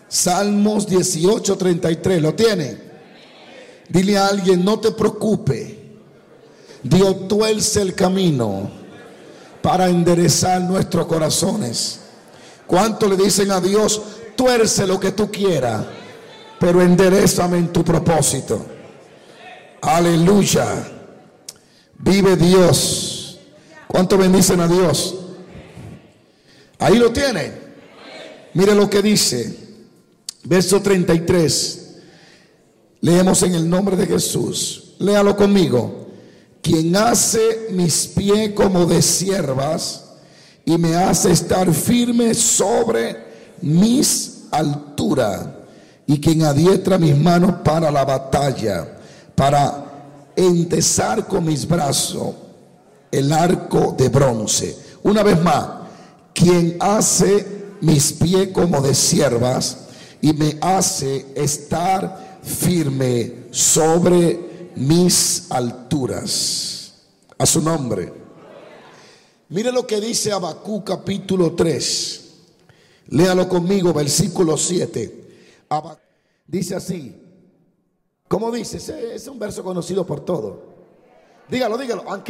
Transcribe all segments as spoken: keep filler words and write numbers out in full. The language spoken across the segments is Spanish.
Salmos dieciocho, treinta y tres. ¿Lo tiene? Dile a alguien: no te preocupes, Dios tuerce el camino para enderezar nuestros corazones. ¿Cuánto le dicen a Dios: tuerce lo que tú quieras, pero enderezame en tu propósito? Aleluya. Vive Dios. ¿Cuánto bendicen a Dios? Ahí lo tiene. Mire lo que dice, verso treinta y tres. Leemos en el nombre de Jesús. Léalo conmigo. Quien hace mis pies como de siervas y me hace estar firme sobre mis alturas, y quien adiestra mis manos para la batalla, para entesar con mis brazos el arco de bronce. Una vez más: quien hace mis pies como de siervas y me hace estar firme sobre mis alturas. A su nombre. Mire lo que dice Habacuc capítulo tres. Léalo conmigo, versículo siete. Habacuc dice así. ¿Cómo dice? Ese es un verso conocido por todos. Dígalo, dígalo. Aunque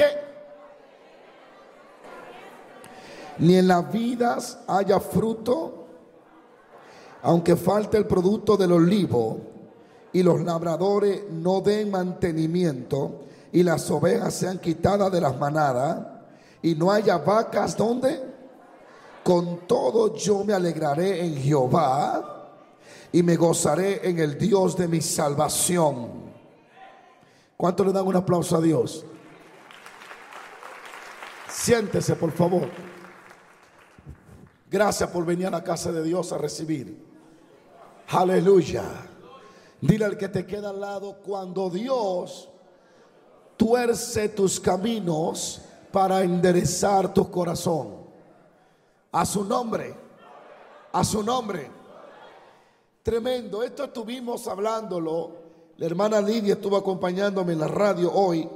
ni en las vidas haya fruto, aunque falte el producto del olivo, y los labradores no den mantenimiento, y las ovejas sean quitadas de las manadas, y no haya vacas, ¿dónde? Con todo yo me alegraré en Jehová, y me gozaré en el Dios de mi salvación. ¿Cuánto le dan un aplauso a Dios? Siéntese, por favor. Gracias por venir a la casa de Dios a recibir. Aleluya. Dile al que te queda al lado: cuando Dios tuerce tus caminos para enderezar tu corazón. A su nombre. A su nombre. Tremendo. Esto estuvimos hablándolo. La hermana Lidia estuvo acompañándome en la radio hoy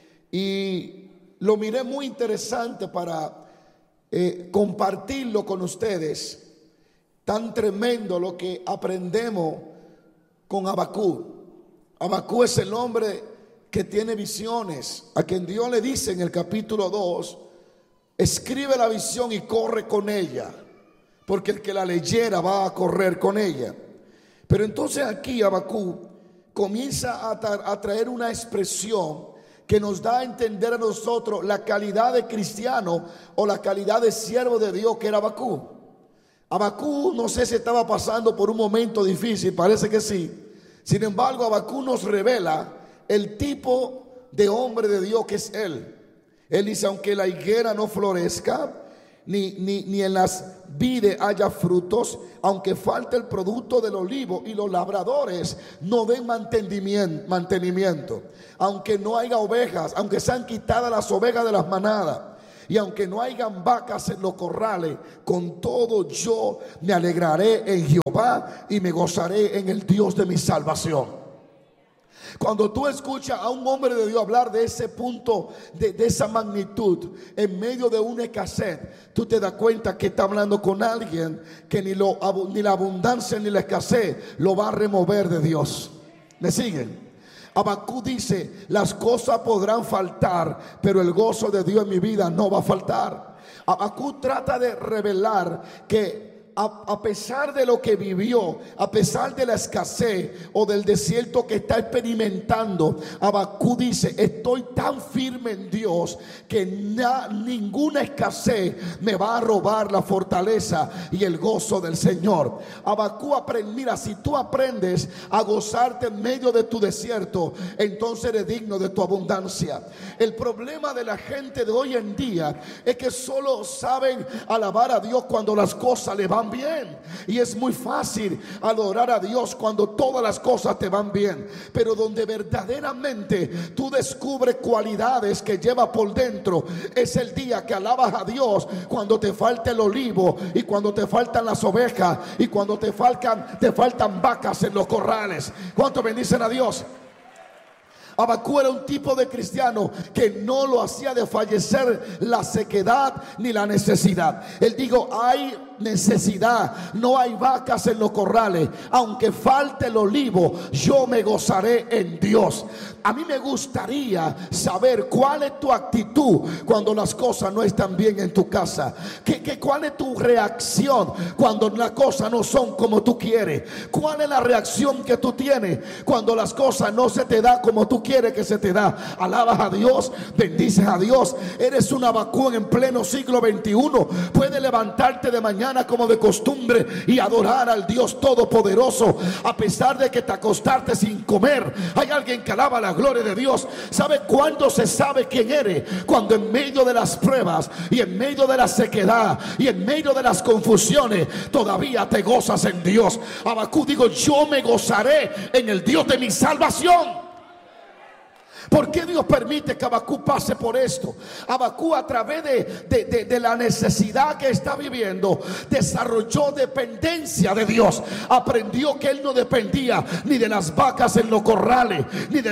y lo miré muy interesante para eh, compartirlo con ustedes. Tan tremendo lo que aprendemos con Habacuc. Habacuc es el hombre que tiene visiones, a quien Dios le dice en el capítulo dos: escribe la visión y corre con ella, porque el que la leyera va a correr con ella. Pero entonces aquí Habacuc comienza a, tra- a traer una expresión que nos da a entender a nosotros la calidad de cristiano o la calidad de siervo de Dios que era Habacuc. Habacuc, no sé si estaba pasando por un momento difícil, parece que sí. Sin embargo, Habacuc nos revela el tipo de hombre de Dios que es él. Él dice: aunque la higuera no florezca, Ni, ni, ni en las vides haya frutos, aunque falte el producto del olivo y los labradores no den mantenimiento, mantenimiento, aunque no haya ovejas, aunque sean quitadas las ovejas de las manadas, y aunque no hayan vacas en los corrales, con todo yo me alegraré en Jehová y me gozaré en el Dios de mi salvación. Cuando tú escuchas a un hombre de Dios hablar de ese punto, de, de esa magnitud, en medio de una escasez, tú te das cuenta que está hablando con alguien que ni, lo, ni la abundancia ni la escasez lo va a remover de Dios. ¿Me siguen? Habacuc dice: las cosas podrán faltar, pero el gozo de Dios en mi vida no va a faltar. Habacuc trata de revelar que A, a pesar de lo que vivió, a pesar de la escasez o del desierto que está experimentando, Habacuc dice: estoy tan firme en Dios que na, ninguna escasez me va a robar la fortaleza y el gozo del Señor. Habacuc aprende, mira, si tú aprendes a gozarte en medio de tu desierto, entonces eres digno de tu abundancia. El problema de la gente de hoy en día es que solo saben alabar a Dios cuando las cosas le van bien, y es muy fácil adorar a Dios cuando todas las cosas te van bien, pero donde verdaderamente tú descubres cualidades que lleva por dentro es el día que alabas a Dios cuando te falta el olivo y cuando te faltan las ovejas y cuando te faltan, te faltan vacas en los corrales. ¿Cuánto bendicen a Dios? Abacú era un tipo de cristiano que no lo hacía desfallecer la sequedad ni la necesidad. Él dijo: hay necesidad, no hay vacas en los corrales, aunque falte el olivo, yo me gozaré en Dios. A mí me gustaría saber cuál es tu actitud cuando las cosas no están bien en tu casa. ¿Qué, qué, cuál es tu reacción cuando las cosas no son como tú quieres? ¿Cuál es la reacción que tú tienes cuando las cosas no se te da como tú quieres que se te da? Alabas a Dios, bendices a Dios. Eres un Abacú en pleno siglo veintiuno. Puedes levantarte de mañana como de costumbre y adorar al Dios Todopoderoso, a pesar de que te acostaste sin comer. Hay alguien que alaba la gloria de Dios. ¿Sabe cuándo se sabe quién eres? Cuando en medio de las pruebas y en medio de la sequedad y en medio de las confusiones todavía te gozas en Dios. Abacú digo: yo me gozaré en el Dios de mi salvación. ¿Por qué Dios permite que Abacú pase por esto? Abacú, a través de, de, de, de la necesidad que está viviendo, desarrolló dependencia de Dios. Aprendió que él no dependía ni de las vacas en los corrales, ni de